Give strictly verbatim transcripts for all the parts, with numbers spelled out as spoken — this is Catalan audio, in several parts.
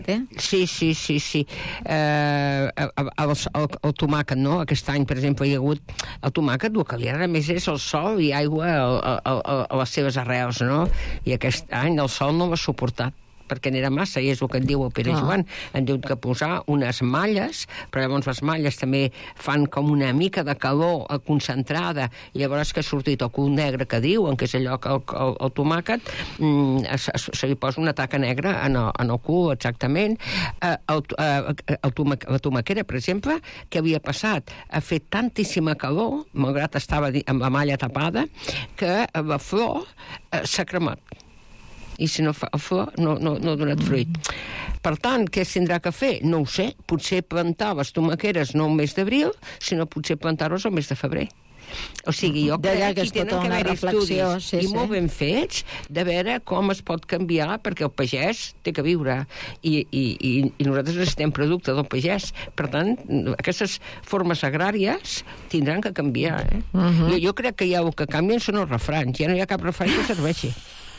Sí, sí, sí, sí. Eh, el, el, el tomàquet, no? Aquest any, per exemple, hi ha hagut el tomàquet, el que li agrada més és el sol i aigua a, a, a, a les seves arrels, no? I aquest any el sol no l'ha suportat, perquè n'era massa, i és el que en diu el Pere ah. Joan. En diu que posar unes malles, però llavors les malles també fan com una mica de calor concentrada, i llavors que ha sortit el cul negre que diuen, que és allò que el, el, el tomàquet, mm, se, se li posa una taca negra en el, en el cul, exactament. Eh, el, eh, el tomac, la tomaquera, per exemple, que havia passat a fer tantíssima calor, malgrat estava amb la malla tapada, que la flor eh, s'ha cremat. I si no fa flor, no, no, no ha donat fruit. Per tant, què es tindrà que fer? No ho sé. Potser plantar les tomaqueres no el mes d'abril, sinó potser plantar-los el mes de febrer. O sigui, jo crec que hi tenen que haver estudis sí, i sí. molt ben fets de veure com es pot canviar, perquè el pagès té que viure i, i, i, i nosaltres necessitem producte del pagès. Per tant, aquestes formes agràries tindran que canviar. Eh? Uh-huh. jo, jo crec que ja el que canvien són els refranys. Ja no hi ha cap refrany que serveixi.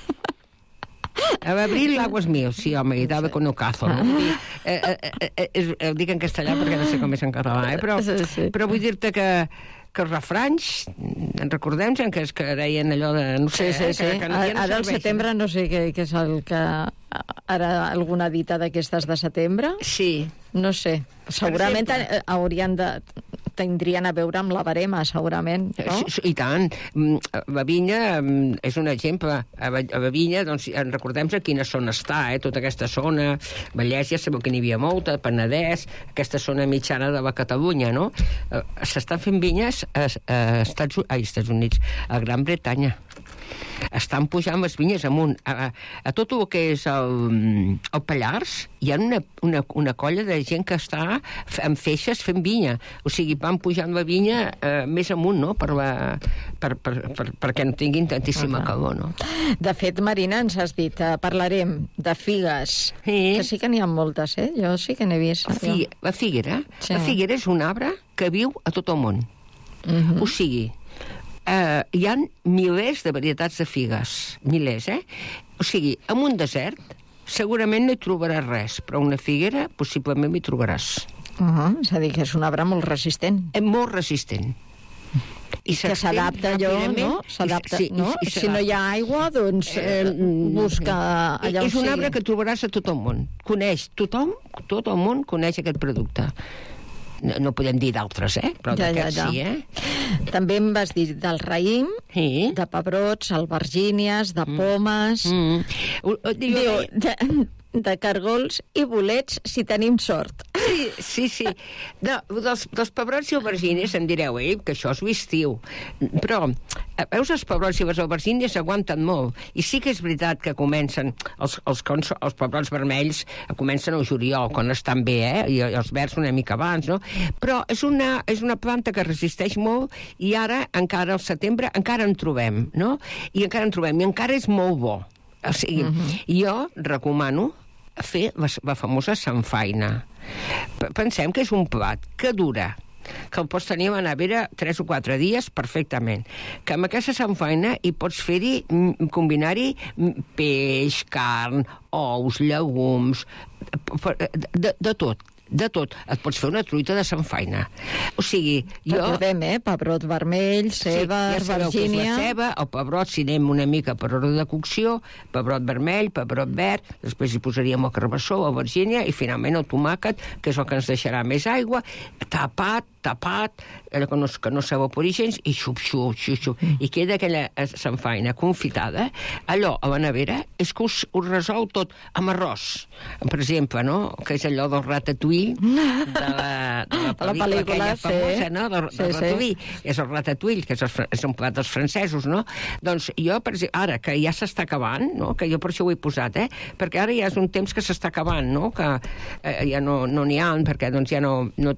A l'abril l'agua és mío, sí, home, i dava con el cazo, no? Vull dir, eh, eh, eh, eh, ho dic en castellà perquè no sé com és en català, eh? Però, sí, sí. però vull dir-te que que els refranys, en recordem que, que deien allò de... No sé, sí, sí, sí. Que, que no, ja no ara al setembre no sé què, què és el que... Ara alguna dita d'aquestes de setembre? Sí. No sé. Segurament haurien de... tindrien a veure amb la barema, segurament, no? I tant. La vinya és un exemple. A la vinya, doncs, recordem a quina zona està, eh? Tota aquesta zona, Vallès, ja sabeu que n'hi havia molta, Penedès, aquesta zona mitjana de la Catalunya, no? S'estan fent vinyes a, a, Estats, a Estats Units, a Gran Bretanya. Estan pujant les vinyes amunt. A, a tot el que és el, el Pallars hi ha una, una, una colla de gent que està amb feixes fent vinya. O sigui, van pujant la vinya eh, més amunt, no? Per la, per, per, per, perquè no tinguin tantíssima calor, no? De fet, Marina, ens has dit, eh, parlarem de figues, sí. que sí que n'hi ha moltes, eh? Jo sí que n'he vist. La, figue, la figuera, sí. la figuera és un arbre que viu a tot el món. Uh-huh. O sigui, Uh, hi ha milers de varietats de figues, milers, eh? O sigui, en un desert segurament no hi trobaràs res, però una figuera possiblement hi trobaràs. Uh-huh. És a dir, que és un arbre molt resistent. És molt resistent. I que s'adapta allò, no? S'adapta, sí, no? I, i si no hi ha aigua, doncs eh, busca allà on És un arbre que trobaràs a tot el món. Coneix tothom, tot el món coneix aquest producte. No, no podem dir d'altres, eh? Però ja, d'aquests ja, ja. sí, eh? També em vas dir del raïm, sí. de pebrots, albergínies, de pomes... Mm. Mm. Diu, de, de cargols i bolets, si tenim sort. Sí, sí, sí. No, dels, dels pebrots i albergínies em direu, eh, que això és l'estiu. Però, veus, els pebrots i les albergínies aguanten molt. I sí que és veritat que comencen, els, els, els pebrots vermells comencen al juliol, quan estan bé, eh? I els verds una mica abans, no? Però és una, és una planta que resisteix molt i ara, encara al setembre, encara en trobem, no? I encara en trobem, i encara és molt bo. O sigui, uh-huh. jo recomano fer la, la famosa samfaina. Pensem que és un plat que dura, que el pots tenir a la nevera tres o quatre dies perfectament, que amb aquesta samfaina hi pots fer-hi, combinar-hi peix, carn, ous, llegums, de, de tot. De tot. Et pots fer una truita de samfaina. O sigui, jo... Recordem, eh? Pebrot vermell, ceba, sí, ja albergínia... La ceba, el pebrot, si anem una mica per ordre de cocció, pebrot vermell, pebrot verd, després hi posaríem el carbassó, l'albergínia, i finalment el tomàquet, que és el que ens deixarà més aigua, tapat, tapat, que no, que no s'evapori gens, i xup, xup, xup, xup. Mm. I queda aquella samfaina confitada. Allò, a la nevera, és que us, us resol tot amb arròs. Per exemple, no?, que és allò del ratatouille, de la, de la pel·lícula, la pel·lícula aquella famosa, sí. no?, del, del sí, ratatouille. Sí. És el ratatouille, que és, el, és un plat dels francesos, no? Doncs jo, per exemple, ara, que ja s'està acabant, no?, que jo per això ho he posat, eh?, perquè ara ja és un temps que s'està acabant, no?, que eh, ja no n'hi no ha, perquè doncs ja no... no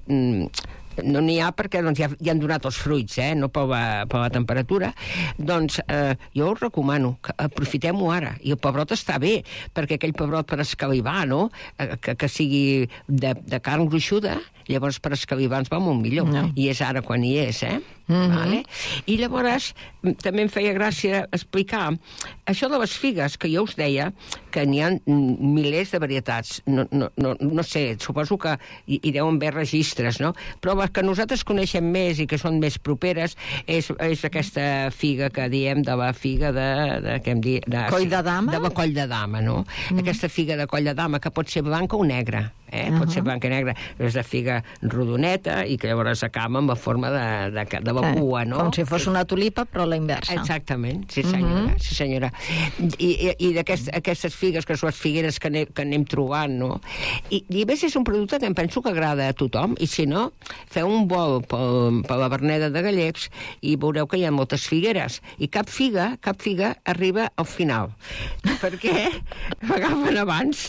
no n'hi ha perquè doncs, ja, ja han donat els fruits, eh? No per la, per la temperatura. Doncs eh, jo us recomano que aprofitem-ho ara. I el pebrot està bé, perquè aquell pebrot per escalivar, no?, eh, que, que sigui de, de carn gruixuda, llavors per escalivar ens va molt millor. No. I és ara quan hi és, eh? Mm-hmm. Vale? I llavors també em feia gràcia explicar això de les figues, que jo us deia que n'hi ha milers de varietats. No, no, no, no sé, suposo que hi, hi deuen haver registres, no? Però les que nosaltres coneixem més i que són més properes és, és aquesta figa que diem de la figa de... de, què em di, de coll de dama? De la coll de dama, no? Mm. Aquesta figa de coll de dama que pot ser blanca o negra. Eh? Uh-huh. Pot ser blanca i negra. És de figa rodoneta i que llavors acaba amb la forma de, de, de la cua, no? Com si fos una tulipa, però la inversa. Exactament, sí senyora. Uh-huh. Sí, senyora. I, i, i d'aquestes aquest, figues, que són les figueres que anem, que anem trobant, no? I, i a més és un producte que em penso que agrada a tothom, i si no, feu un vol per, per la Verneda de Gallecs i veureu que hi ha moltes figueres. I cap figa, cap figa arriba al final. Perquè l'agafen abans.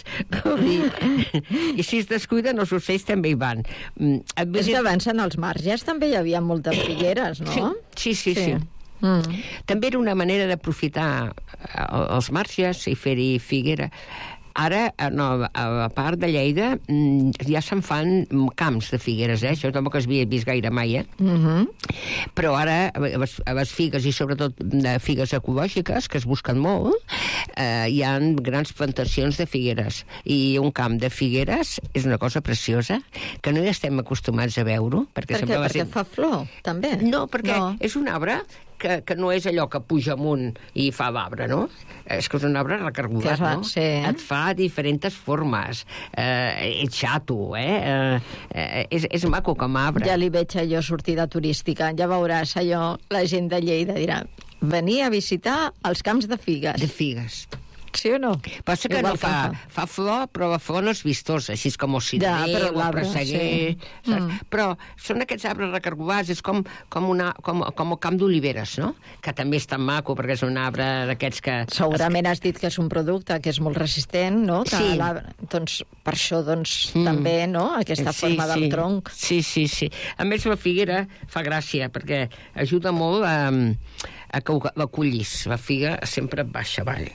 I si es descuiden, els ocells també hi van. És que abans en els marges també hi havia moltes figueres, no? Sí, sí, sí. sí. sí. Mm. També era una manera d'aprofitar els marges i fer-hi figuera. Ara, no, a la part de Lleida ja se'n fan camps de figueres, eh? Això tampoc es havia vist gaire mai, eh? Mm-hmm. Però ara, a les figues, i sobretot de figues ecològiques, que es busquen molt, eh, hi ha grans plantacions de figueres. I un camp de figueres és una cosa preciosa, que no hi estem acostumats a veure-ho. Perquè, perquè, perquè ser... fa flor, també? No, perquè no. És un arbre que, que no és allò que puja amunt i fa l'arbre, no? És que és un arbre recargolat, no? Sí. Et fa diferents formes. Eh, és xato, eh? eh és, és maco com a arbre. Ja li veig allò sortida turística. Ja veuràs allò, la gent de Lleida dirà, venir a visitar els camps de figues. De figues. Sí o no? Passa que Igual no fa, fa. fa flor, però la flor no és vistosa, així com el cirerer, ja, o el presseguer... Sí. Mm. Però són aquests arbres recargolats, és com, com, una, com, com el camp d'oliveres, no? Que també és tan maco, perquè és un arbre d'aquests que... Segurament has dit que és un producte que és molt resistent, no? Que sí. Doncs per això, doncs, mm. també, no? Aquesta sí, forma del sí. tronc. Sí, sí, sí. A més, la figuera fa gràcia, perquè ajuda molt a, a que la collis. La figa sempre baixa avall.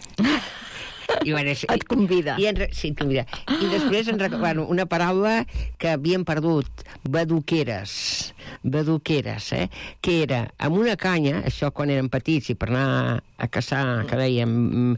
I, bueno, és, et convida. I, i, sí, et convida. I després en, bueno, una paraula que havíem perdut, baduqueres. Baduqueres, eh? Que era amb una canya, això quan érem petits i per anar a caçar, que dèiem,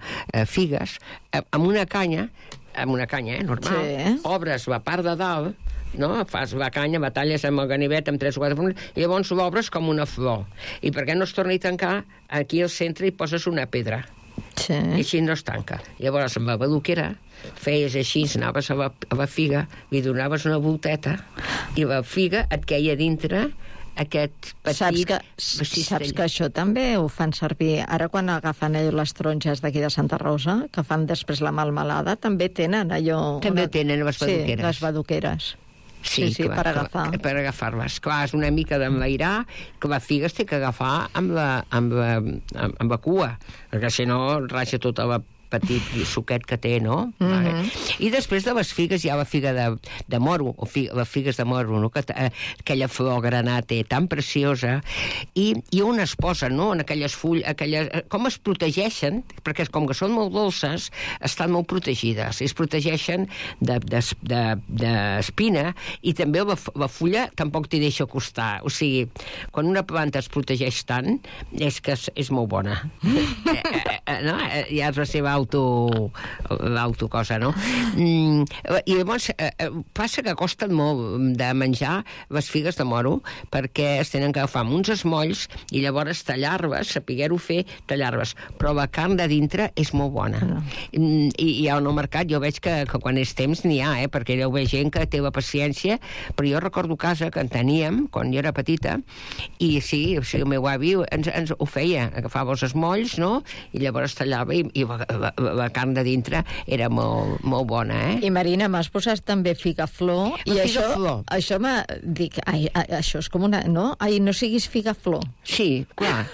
figues, amb una canya, amb una canya, eh, normal, sí. Obres la part de dalt, no? Fas la canya, batalles amb el ganivet, amb tres o quatre formes, i llavors l'obres com una flor. I perquè no es torni a tancar, aquí al centre hi poses una pedra. Sí. I així no es tanca. Llavors, amb la baduquera, feies així, anaves a la, a la figa, li donaves una volteta, i la figa et queia dintre aquest petit... Saps que, saps que això també ho fan servir, ara quan agafen allò les taronges d'aquí de Santa Rosa, que fan després la melmelada, també tenen allò... També una... tenen les baduqueres. Sí, les baduqueres. Sí, sí, sí clar, per agafar. Per agafar-les. Clar, és una mica d'enlairar, que la figa es té que agafar amb la, amb la, amb, amb la cua, perquè si no raja tota la petit suquet que té, no? Mm-hmm. Vale. I després de les figues hi ha la figa de, de moro, o fi, les figues de moro, no? Que, eh, aquella flor granate tan preciosa, i, i on es posen, no? En aquelles fulles, aquelles, com es protegeixen, perquè com que són molt dolces, estan molt protegides, es protegeixen d'espina, de, de, i també la, la fulla tampoc t'hi deixa costar. O sigui, quan una planta es protegeix tant, és que és, és molt bona. eh, eh, no? Ja és la seva auto, l'auto cosa, no? Mm, I llavors eh, passa que costen molt de menjar les figues de moro, perquè es tenen que agafar amb uns esmolls i llavors tallar-les, sapiguer-ho fer, tallar-les. Però la carn de dintre és molt bona. No. I, i al mercat jo veig que, que quan és temps n'hi ha, eh, perquè deu haver gent que té la paciència, però jo recordo casa que en teníem, quan jo era petita, i sí, o sigui, el meu avi ens, ens ho feia, agafava els esmolls, no?, i llavors tallava i, i la, la, la carn de dintre era molt, molt bona, eh? I Marina, m'has posat també figaflor, i això, això m'ha... Dic, ai, això és com una... No? Ai, no siguis figaflor. Sí, clar.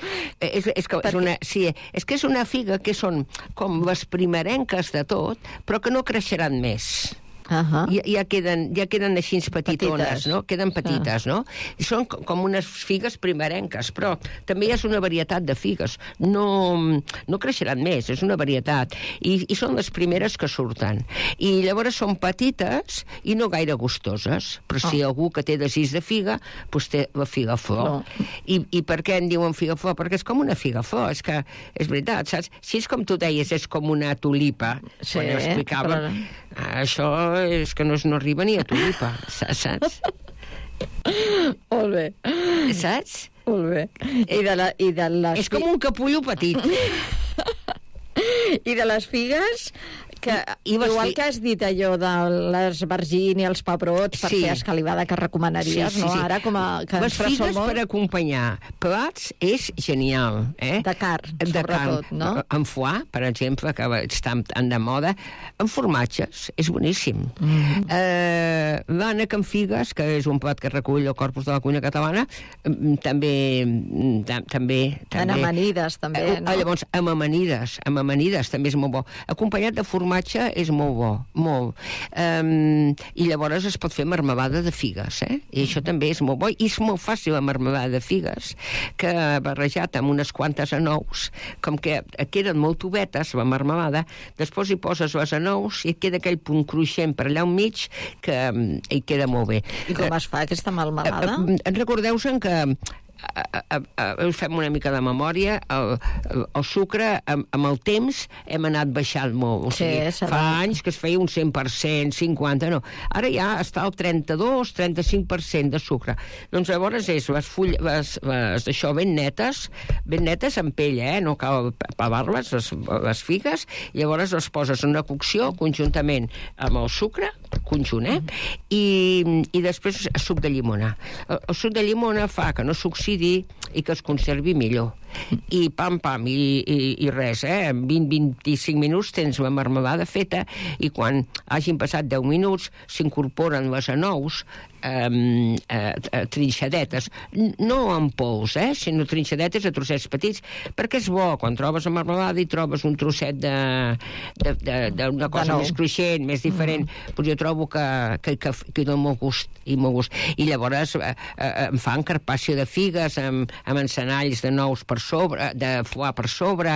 és, és, que és, una, sí, és que és una figa que són com les primerenques de tot, però que no creixeran més. uh-huh. ja, ja, queden, ja queden així petitones, petites. No? Queden petites, uh. no? I són com unes figues primerenques, però també és una varietat de figues. No, no creixeran més, és una varietat. I, i són les primeres que surten. I llavors són petites i no gaire gustoses, però si oh. algú que té desig de figa, doncs té la figa flor. No. I, I per què en diuen figa flor? Perquè és com una figa flor, és que és veritat, saps? Si és com tu deies, és com una tulipa, sí, quan explicava, però... això és que no, no arriba ni a tulipa, saps? Molt bé. Saps? Molt bé. I de, la, i de les... És com un capullo petit. I de les figues... Que, I, igual fi... que has dit allò de les vergínies, els pebrots, per sí. fer escalivada, que recomanaries, sí, sí, no? Sí. Ara com a... Que les figues molt... per acompanyar plats és genial, eh? De carn, de sobretot, carn. No? En foie, per exemple, que està de moda, en formatges, és boníssim. Mm-hmm. Eh, l'ànec amb figues, que és un plat que recull el corpus de la cuina catalana, també... també, també en amanides, també, eh, no? Llavors, amb amanides, amb amanides també és molt bo. Acompanyat de formatges formatge és molt bo, molt. Um, I llavors es pot fer marmelada de figues, eh? I això també és molt bo. I és molt fàcil la marmelada de figues, que barrejat amb unes quantes anous, com que queden molt tubetes, la marmelada, després hi poses les anous i et queda aquell punt cruixent per allà al mig que um, hi queda molt bé. I com es fa aquesta marmelada? Uh, uh, recordeu-se'n que A, a, a, a, fem una mica de memòria, el, el, el sucre amb, amb el temps hem anat baixant molt, o sigui, sí, fa anys que es feia un cent per cent, cinquanta, no, ara ja està al trenta-dos, trenta-cinc per cent de sucre. Doncs llavors és les fulles, les, les d'això ben netes, ben netes amb pell, eh? No cal pelar-les, les, les figues, i llavors les poses en una cocció conjuntament amb el sucre, conjunt, eh? I, i després suc de llimona. El, el suc de llimona fa que no s'oxidi i que es conservi millor. I pam, pam, i, i, i res, eh? En vint a vint-i-cinc minuts tens la marmelada feta i quan hagin passat deu minuts s'incorporen les anous eh, eh, trinxadetes, no en pols, eh? Sinó trinxadetes a trossets petits, perquè és bo, quan trobes la marmelada i trobes un trosset d'una cosa més cruixent, més diferent, mm. doncs jo trobo que, que, que, que dona molt gust, i molt gust. I llavors eh, eh, em fan carpaccio de figues amb, amb encenalls de nous per sobre, de foie per sobre,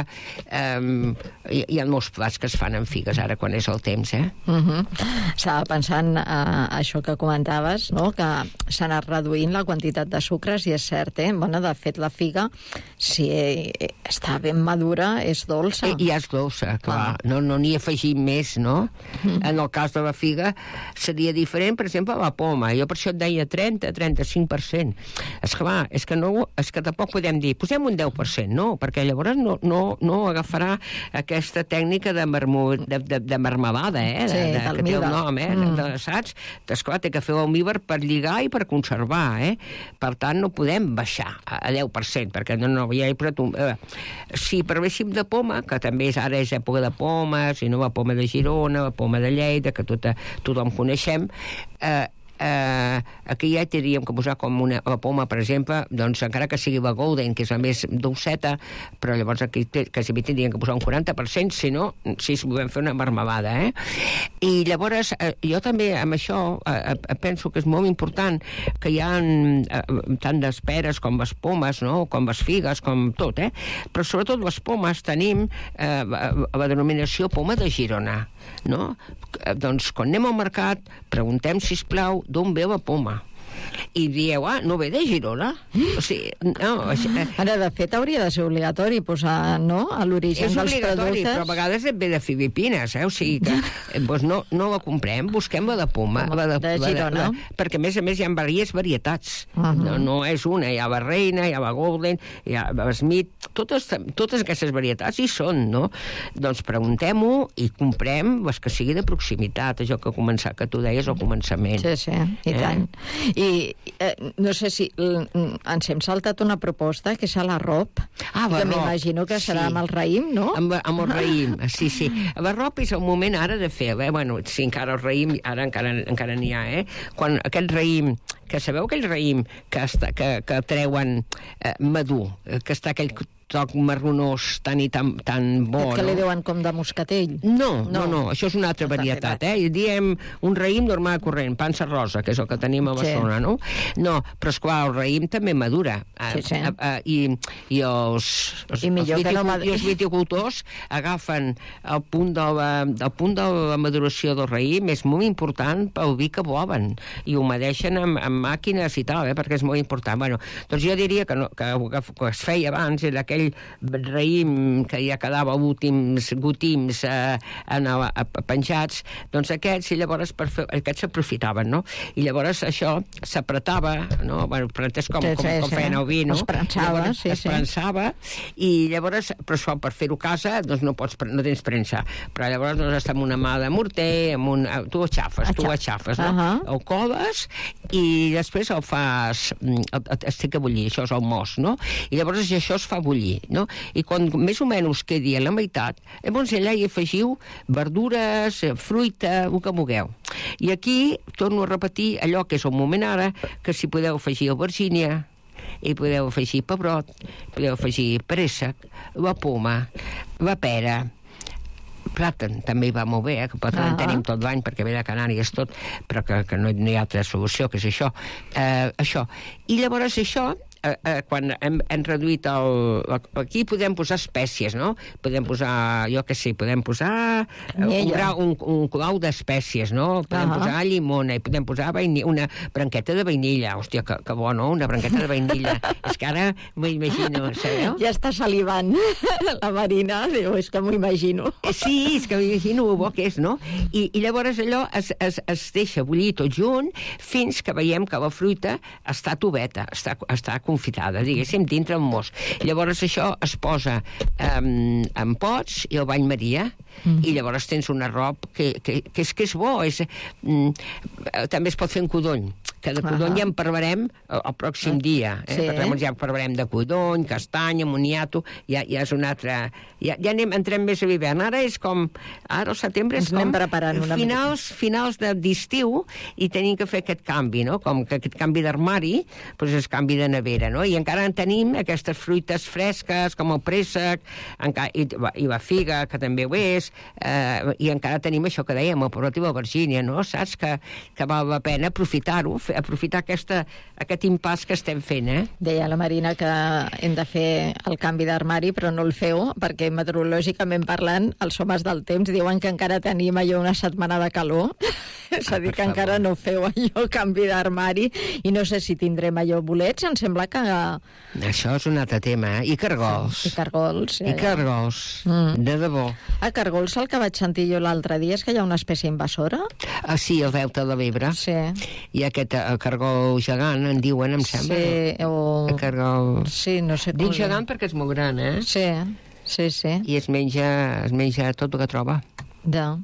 um, hi, hi ha molts plats que es fan amb figues ara quan és el temps, eh? Uh-huh. Estava pensant uh, això que comentaves, no? Que s'ha anat reduint la quantitat de sucres i és cert, eh? Bueno, de fet la figa, si està ben madura, és dolça. I, i és dolça, clar. Ah. No n'hi no afegim més, no? Uh-huh. En el cas de la figa seria diferent, per exemple, la poma. Jo per això et deia trenta a trenta-cinc per cent. És que, va, és que, no, és que tampoc podem dir, posem un deu per cent, no, perquè llavors no, no, no agafarà aquesta tècnica de, marmo, de, de, de marmelada, eh? Sí, de, de, que té el nom, eh? Mm. De, saps? Esclar, té que fer l'almívar per lligar i per conservar, eh? Per tant, no podem baixar a deu per cent, perquè no, no hi ha... Eh, si parléssim de poma, que també és, ara és època de pomes, i no la poma de Girona, la poma de Lleida, que tota, tothom coneixem, eh, Uh, aquí ja tindríem que posar com una la poma, per exemple, doncs encara que sigui la Golden, que és la més dolceta, però llavors aquí quasi bé tindríem que posar un quaranta per cent, si no, si volem fer una marmelada, eh? I llavors, uh, jo també amb això uh, uh, penso que és molt important que hi ha uh, tant d'esperes com les pomes, no? Com les figues, com tot, eh? Però sobretot les pomes tenim uh, la denominació poma de Girona, no? Doncs quan anem al mercat preguntem, sisplau, d'on ve la poma? I dieu, ah, no ve de Girona? O sigui, no... Ara, de fet, hauria de ser obligatori posar, no?, a l'origen dels productes. És obligatori, però a vegades et ve de Filipines, eh? O sigui que doncs no, no la comprem, busquem la de poma. La de, de Girona. La, la, perquè, a més a més, hi ha diverses varietats. Uh -huh. no, no és una, hi ha la Reina, hi ha la Golden, hi ha la Smith, totes, totes aquestes varietats hi són, no? Doncs preguntem-ho i comprem les que sigui de proximitat, això que, començar, que tu deies al començament. Sí, sí, i eh? tant. I eh, no sé si ens hem saltat una proposta, que és l'arrop, ah, que m'imagino que serà sí. amb el raïm, no? Amb, amb el raïm, sí, sí. L'arrop és el moment ara de fer, eh? Bueno, sí, encara el raïm, ara encara, encara n'hi ha, eh? Quan aquest raïm, que sabeu aquell raïm que, està, que, que treuen eh, madur, que està aquell toc marronós tan i tan, tan bo, que no? li diuen com de moscatell. No, no, no, això és una altra varietat, eh? I diem un raïm normal corrent, pansa rosa, que és el que tenim a Barcelona, sí. no? No, però esclar, el raïm també madura. Sí, sí. Uh, uh, i, I els, els, I millor els, que no i els viticultors agafen el punt de la, el punt de la maduració del raïm, és molt important pel vi que boven, i ho medeixen amb, amb màquines i tal, eh? Perquè és molt important. Bueno, doncs jo diria que, no, que, que, que es feia abans, era aquell raïm que ja quedava últims gotims eh, en el, a, penjats, doncs aquests, i llavors per fer, aquests s'aprofitaven, no? I llavors això s'apretava, no? Bueno, és com, sí, com, sí, com sí. feien el vi, no? Es prensava, llavors, sí, es sí. prensava, i llavors, però això, per fer-ho a casa, doncs no pots, no tens premsa, però llavors doncs, està amb una mà de morter, amb un, tu ho aixafes, tu ho aixafes, no? Uh -huh. El coles, i després el fas, estic a bullir, això és el mos, no? I llavors això es fa bullir, no? I quan més o menys quedi a la meitat, llavors allà hi afegiu verdures, fruita, el que vulgueu. I aquí torno a repetir allò que és el moment ara, que si podeu afegir albergínia, i podeu afegir pebrot, podeu afegir préssec, la poma, la pera, plàtan també hi va molt bé, eh? Que plàtan en tenim tot l'any perquè ve de Canàries tot, però que, que no hi ha altra solució, que és això. Eh, això. I llavors això, eh, eh, quan hem, hem reduït el... Aquí podem posar espècies, no? Podem posar, jo què sé, podem posar un, grau, un, un clau d'espècies, no? Podem uh -huh. posar llimona, i podem posar vainilla, una branqueta de vainilla. Hòstia, que, que bo, no? Una branqueta de vainilla. És que ara m'ho imagino, sabeu? Ja està salivant la Marina, diu, és que m'ho imagino. Sí, és que m'imagino el bo que és, no? I, i llavors allò es, es, es deixa bullir tot junt fins que veiem que la fruita està tubeta, està, està confitada, diguéssim, dintre un mos. Llavors això es posa um, en pots i el bany Maria, mm. i llavors tens un arrop que, que, que, és, que és bo. És, mm, també es pot fer en codony, que de codony uh -huh. ja en parlarem el, el pròxim dia. Eh? Sí. Per tant, ja parlarem de codony, castany, moniato, ja, ja és un altre... Ja, ja anem, entrem més a l'hivern. Ara és com... Ara el setembre és com... Finals, finals d'estiu, i tenim que fer aquest canvi, no? Com que aquest canvi d'armari, doncs és canvi de nevera, no? I encara en tenim aquestes fruites fresques, com el préssec, encara, i, i la figa, que també ho és, eh, i encara tenim això que dèiem, el pebrot i la Virgínia, no? Saps? Que, que val la pena aprofitar-ho, aprofitar aquesta, aquest impàs que estem fent, eh? Deia la Marina que hem de fer el canvi d'armari, però no el feu, perquè meteorològicament parlant, els homes del temps diuen que encara tenim allò una setmana de calor, és a dir, ah, que favor. Encara no feu allò canvi d'armari, i no sé si tindrem allò bolets, em sembla que... Això és un altre tema, eh? I cargols. I cargols. Ja, I cargols, mm. de debò. A cargols el que vaig sentir jo l'altre dia és que hi ha una espècie invasora? Ah, sí, el delta de l'Ebre. Sí. I aquest el cargol gegant, en diuen, em sembla. Sí, o... El cargol... Sí, no sé com... Dic gegant perquè és molt gran, eh? Sí, sí, sí. I es menja, es menja tot el que troba. Ja.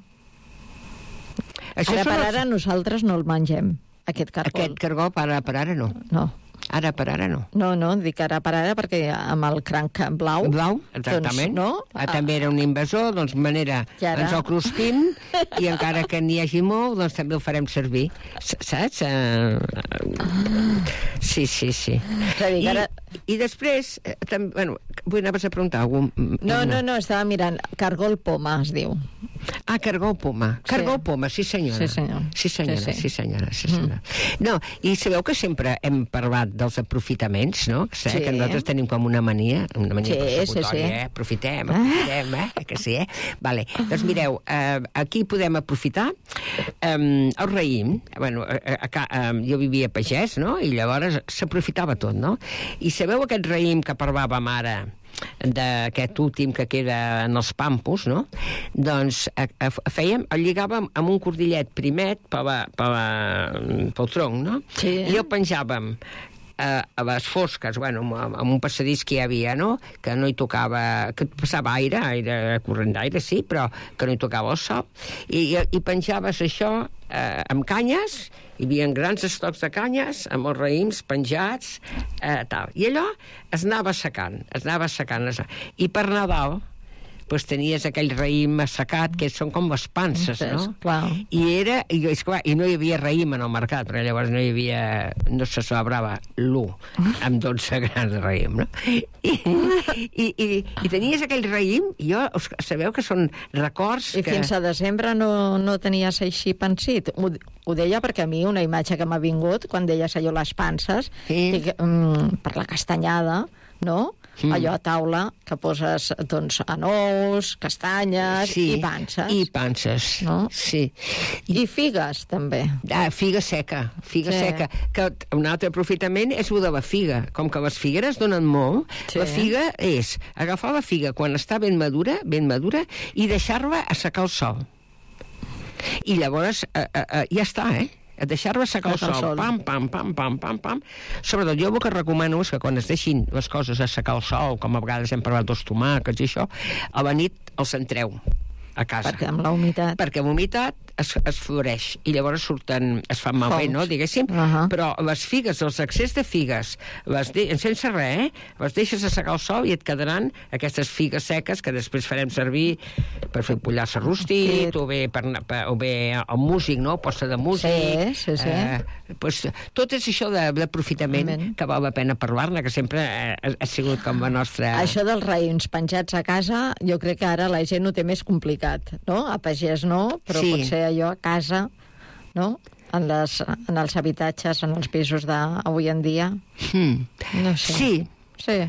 Això ara per els... ara nosaltres no el mengem, aquest cargol. Aquest cargol per ara, per ara no. No. Ara per ara no. No, no, dic ara per ara perquè amb el cranc blau... Blau, exactament. Doncs, no? Ah, també era un invasor, doncs manera ara... ens el cruspim, i encara que n'hi hagi molt, doncs també el farem servir. Saps? Uh... Sí, sí, sí. I, ara... I després, eh, també, bueno, vull anaves a preguntar algun... No, no, no, estava mirant. Cargol poma, es diu. Ah, cargol poma. Cargol sí. poma, sí senyora. Sí, senyor. Sí senyora, sí, sí. sí senyora. Sí, senyora. Mm. No, i sabeu que sempre hem parlat dels aprofitaments, no? Que, sé, sí. que nosaltres tenim com una mania, una mania sí, persecutòria, sí, sí. eh? Aprofitem, aprofitem, eh? Que sí, eh? Vale. Doncs mireu, eh, aquí podem aprofitar eh, el raïm. Bueno, eh, eh, jo vivia a pagès, no? I llavors s'aprofitava tot, no? I sabeu aquest raïm que parlàvem ara, d'aquest últim que queda en els pampos, no? Doncs a, a, fèiem, el lligàvem amb un cordillet primet per la, per la, pel tronc, no? Sí. I el penjàvem a, a les fosques, bueno, amb, amb un passadís que hi havia, no? Que no hi tocava, que passava aire, aire corrent d'aire, sí, però que no hi tocava el sol. I, i, i penjaves això eh, amb canyes, hi havia grans estocs de canyes, amb els raïms penjats, eh, tal. I allò es anava secant, es anava secant. Es... I per Nadal, pues, tenies aquell raïm assecat, que són com les panses, no? Clar. I era, i, esclar, i no hi havia raïm en el mercat, perquè llavors no hi havia, no se celebrava l'u, amb dotze grans de raïm, no? I, i, i, i tenies aquell raïm, i jo, sabeu que són records I que... fins a desembre no, no tenies així pansit? Ho, ho deia perquè a mi una imatge que m'ha vingut, quan deies allò les panses, Sí. dic, mm, per la castanyada, no? Mm. Allò a taula, que poses, doncs, anous, castanyes Sí, i panses. i panses, No? sí. I figues, també. Ah, figa seca, figa Sí. seca. Que un altre aprofitament és el de la figa. Com que les figueres donen molt, Sí. la figa és agafar la figa quan està ben madura, ben madura, i deixar-la assecar el sol. I llavors eh, eh, eh, ja està, eh? Deixar-la assecar el Assecar el sol. sol. Pam, pam, pam, pam, pam, pam. Sobretot, jo el que recomano és que quan es deixin les coses assecar el sol, com a vegades hem parlat dels tomàquets i això, a la nit els entreu a casa. Perquè amb la humitat... Perquè amb humitat es, es floreix i llavors surten, es fan malbé, Fongs. no, diguéssim, Uh -huh. però les figues, els excés de figues, les de, sense res, eh? Les deixes assecar el sol i et quedaran aquestes figues seques que després farem servir per fer pollastre rostit, Sí. o bé, per, per, o bé el músic, no?, posta de músic. Sí, sí, sí. Eh, pues, tot és això de- d'aprofitament Amen. que val la pena parlar-ne, que sempre eh, ha, ha sigut com la nostra... Això dels raïms penjats a casa, jo crec que ara la gent ho té més complicat, no? A pagès no, però Sí. potser allò a casa, no? En, les, en els habitatges, en els pisos d'avui en dia. Hmm. No sé. Sí, Sí.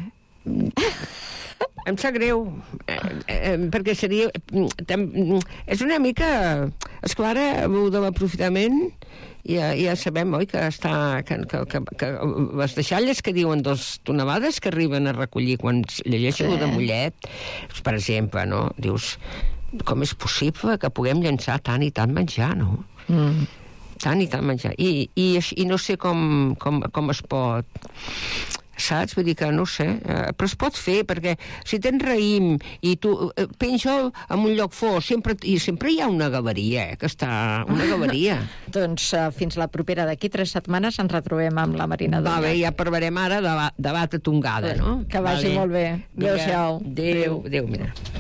em sap greu, eh, eh, perquè seria... Tam, és una mica... Esclar, ara, el de l'aprofitament, ja, ja sabem, oi, que està... Que, que, que, que les deixalles que diuen dos tonelades que arriben a recollir quan llegeixo Sí. de Mollet, per exemple, no? Dius, com és possible que puguem llançar tant i tant menjar, no? Mm. Tant i tant menjar. I, i, aix- i no sé com, com, com es pot... Saps? Vull dir que no sé, eh, però es pot fer, perquè si tens raïm i tu eh, penja en un lloc fos, sempre, i sempre hi ha una galeria, eh, que està... Una galeria. Doncs uh, fins la propera d'aquí tres setmanes ens retrobem amb la Marina Va bé, Donat. ja parlarem ara de, la- de bata tongada, no? Que vagi Vale. molt bé. Vinga. Adéu-siau. Adéu, adéu, mira.